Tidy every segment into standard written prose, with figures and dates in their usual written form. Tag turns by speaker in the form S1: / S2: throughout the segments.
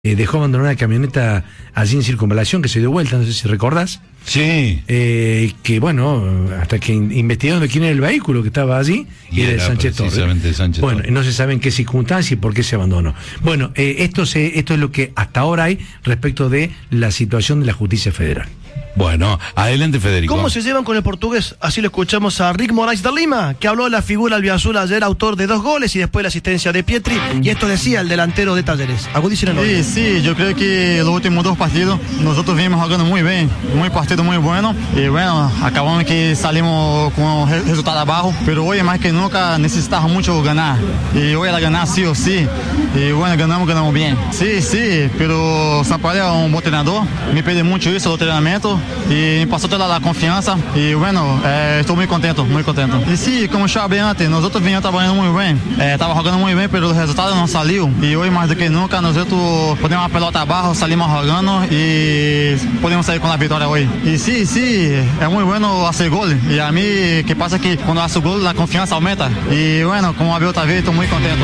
S1: dejó abandonar una camioneta allí en Circunvalación que se dio vuelta, no sé si recordás.
S2: Sí.
S1: Que bueno, hasta que investigaron de quién era el vehículo que estaba allí, y era de Sánchez Torres. Bueno, no se sabe en qué circunstancia y por qué se abandonó. Bueno, esto es lo que hasta ahora hay respecto de la situación de la justicia federal.
S2: Bueno, adelante, Federico.
S3: ¿Cómo se llevan con el portugués? Así lo escuchamos a Rick Moraes de Lima, que habló de la figura albiazul ayer, autor de 2 goles y después la asistencia de Pietri, y esto decía el delantero de Talleres. Agudicen el
S4: Sí, yo creo que los últimos 2 partidos nosotros venimos jugando muy bien, muy partido muy bueno, y bueno, acabamos que salimos con resultado abajo, pero hoy más que nunca necesitamos mucho ganar, y hoy era ganar sí o sí, y bueno, ganamos bien. Sí, pero Sampaio es un buen entrenador, me pide mucho eso, el entrenamiento, y me pasó toda la confianza, y bueno, estoy muy contento. Y sí, como yo hablé antes, nosotros veníamos trabajando muy bien, estaba jugando muy bien, pero el resultado no salió, y hoy más do que nunca nosotros ponemos la pelota abajo, salimos jugando y podemos salir con la victoria hoy. Y sí, es muy bueno hacer gol, y a mí que pasa que cuando hace gol la confianza aumenta, y bueno, como hablé otra vez, estoy muy contento.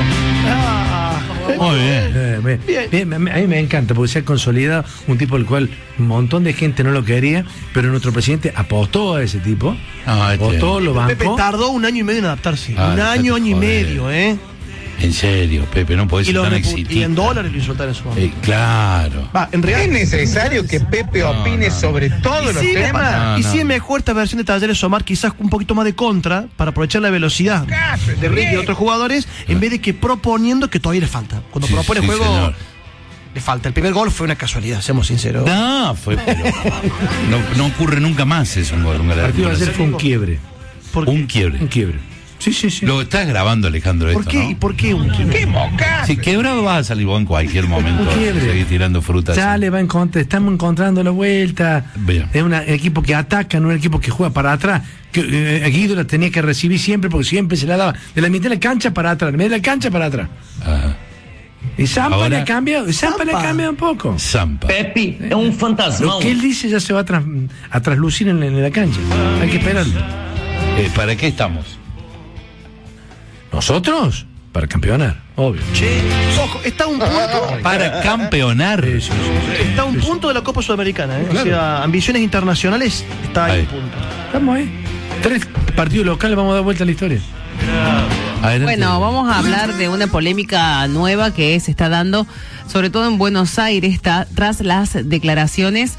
S2: Muy bien.
S1: A mí me encanta porque se ha consolidado un tipo al cual un montón de gente no lo quería, pero nuestro presidente apostó a ese tipo, lo bancó.
S3: Pepe tardó 1 año y medio en adaptarse, un año y medio,
S2: En serio, Pepe, no podés ser tan exitista.
S3: Y en dólares lo insultaron en su momento.
S2: Claro.
S3: En realidad,
S5: ¿es necesario que Pepe opine sobre todos los temas?
S3: Sí es mejor esta versión de Talleres Omar, quizás un poquito más de contra, para aprovechar la velocidad de Rick y de otros jugadores, en vez de que proponiendo, que todavía le falta. Cuando propone juego,
S2: señor,
S3: le falta. El primer gol fue una casualidad, seamos sinceros.
S2: Pero no ocurre nunca más eso.
S1: El partido de ayer fue un quiebre.
S2: Un quiebre.
S1: Sí.
S2: Lo estás grabando, Alejandro.
S3: ¿Por qué?
S2: ¿No?
S3: ¿Y por qué un quiebre?
S5: ¡Qué moca!
S2: Si quebrado vas a salir vos en cualquier momento. Seguir tirando frutas.
S1: Ya le va a encontrar, estamos encontrando la vuelta.
S2: Bien.
S1: Es un equipo que ataca, no un equipo que juega para atrás. Guido la tenía que recibir siempre porque siempre se la daba de la mitad de la cancha para atrás, de la mitad de la cancha para atrás.
S2: Ajá.
S1: Y Zampa
S2: Ahora,
S1: le cambia un poco.
S2: Zampa.
S6: Pepi es un fantasma.
S1: Lo que él dice ya se va a traslucir en la cancha. Hay que esperarlo.
S2: ¿Para qué estamos?
S1: ¿Nosotros? Para campeonar, obvio.
S3: Che, ojo, está a un punto.
S2: Para campeonar.
S1: Sí.
S3: Está a un punto de la Copa Sudamericana,
S1: Claro.
S3: O sea, ambiciones internacionales, está ahí
S2: Ahí.
S3: un punto.
S1: Estamos ahí. 3 partidos locales, vamos a dar vuelta a la historia.
S2: Adelante.
S7: Bueno, vamos a hablar de una polémica nueva que se está dando, sobre todo en Buenos Aires, tras las declaraciones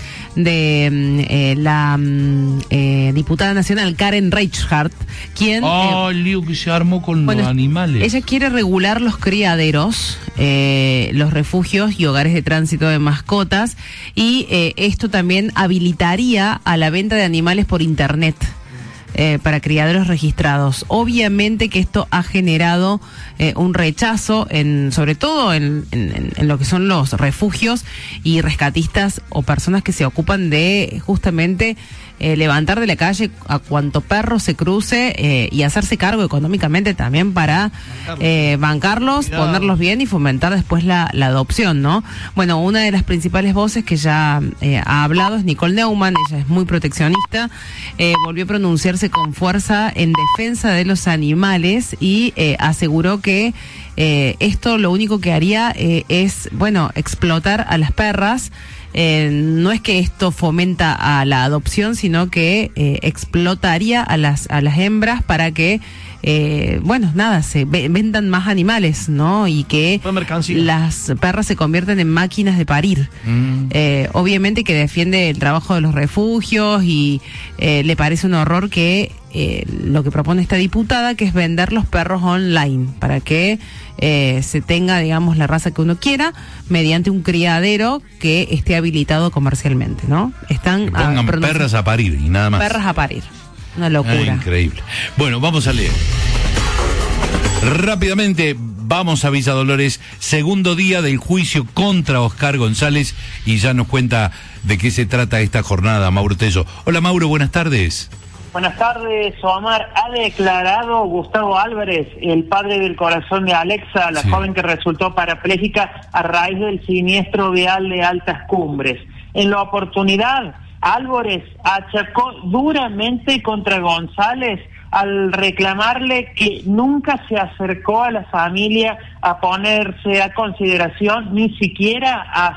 S7: de la diputada nacional Karen Reichardt, quien...
S2: lío que se armó con los animales.
S7: Ella quiere regular los criaderos, los refugios y hogares de tránsito de mascotas, y esto también habilitaría a la venta de animales por internet. Para criaderos registrados. Obviamente que esto ha generado un rechazo, sobre todo en lo que son los refugios y rescatistas o personas que se ocupan de justamente levantar de la calle a cuanto perro se cruce y hacerse cargo económicamente también para bancarlos, ponerlos bien y fomentar después la adopción, ¿no? Bueno, una de las principales voces que ya ha hablado es Nicole Neumann. Ella es muy proteccionista, volvió a pronunciarse con fuerza en defensa de los animales y aseguró que esto lo único que haría es, explotar a las perras. No es que esto fomenta a la adopción, sino que explotaría a las hembras para que se vendan más animales, ¿no? Y que las perras se conviertan en máquinas de parir. Obviamente que defiende el trabajo de los refugios y le parece un horror que lo que propone esta diputada, que es vender los perros online para que se tenga, digamos, la raza que uno quiera mediante un criadero que esté habilitado comercialmente, ¿no?
S2: Que pongan perras a parir y nada más.
S7: Perras a parir. Una locura.
S2: Increíble. Bueno, vamos a leer. Rápidamente, vamos a Villa Dolores, segundo día del juicio contra Oscar González, y ya nos cuenta de qué se trata esta jornada, Mauro Tello. Hola, Mauro, buenas tardes.
S8: Buenas tardes, Omar. Ha declarado Gustavo Álvarez, el padre del corazón de Alexa, la joven que resultó parapléjica a raíz del siniestro vial de Altas Cumbres. En la oportunidad, Álvarez achacó duramente contra González al reclamarle que nunca se acercó a la familia a ponerse a consideración, ni siquiera a